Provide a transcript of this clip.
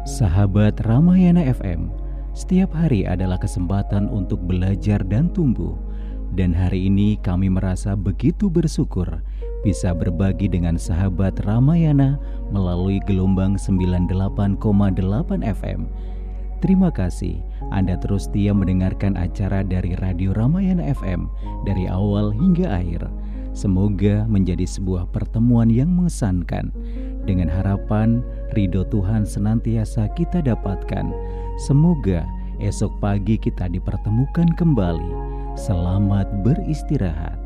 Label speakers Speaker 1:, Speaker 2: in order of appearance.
Speaker 1: Sahabat Ramayana FM, setiap hari adalah kesempatan untuk belajar dan tumbuh. Dan hari ini kami merasa begitu bersyukur bisa berbagi dengan sahabat Ramayana melalui gelombang 98,8 FM. Terima kasih Anda terus setia mendengarkan acara dari Radio Ramayana FM dari awal hingga akhir. Semoga menjadi sebuah pertemuan yang mengesankan. Dengan harapan ridho Tuhan senantiasa kita dapatkan. Semoga esok pagi kita dipertemukan kembali. Selamat beristirahat.